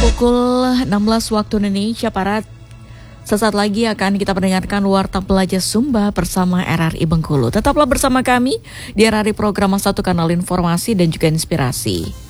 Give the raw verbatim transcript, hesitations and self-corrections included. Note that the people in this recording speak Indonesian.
Pukul enam belas waktu Indonesia Barat. Sesaat lagi akan kita mendengarkan Warta Pelajar Sumba bersama R R I Bengkulu. Tetaplah bersama kami di R R I Program Satu Kanal Informasi dan juga Inspirasi.